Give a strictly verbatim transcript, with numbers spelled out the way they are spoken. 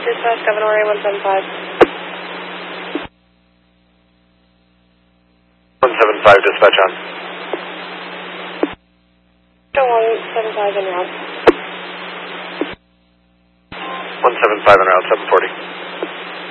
Dispatch, Governor A one seven five. one seven five, dispatch on. one seven five en route. one seven five en route, seven forty.